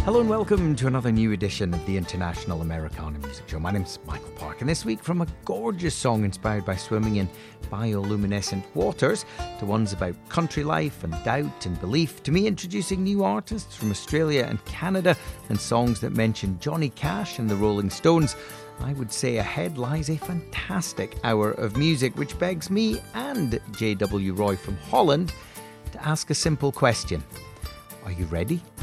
Hello and welcome to another new edition of the International Americana Music Show. My name's Michael Park, and this week, from a gorgeous song inspired by swimming in bioluminescent waters to ones about country life and doubt and belief, to me introducing new artists from Australia and Canada and songs that mention Johnny Cash and the Rolling Stones, I would say ahead lies a fantastic hour of music, which begs me and J.W. Roy from Holland to ask a simple question. Are you ready?